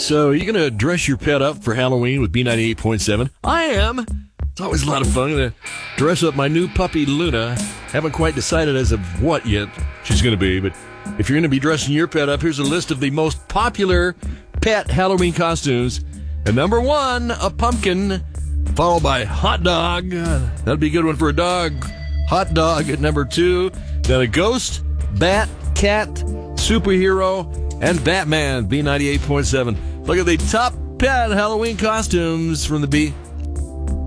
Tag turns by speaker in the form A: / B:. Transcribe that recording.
A: So, are you going to dress your pet up for Halloween with B98.7? I am. It's always a lot of fun. I'm going to dress up my new puppy, Luna. Haven't quite decided as of what yet she's going to be, but if you're going to be dressing your pet up, here's a list of the most popular pet Halloween costumes. And number 1, a pumpkin, followed by hot dog. That'd be a good one for a dog. Hot dog at number 2. Then a ghost, bat, cat, superhero, and Batman, B98.7. Look at the top pet Halloween costumes from the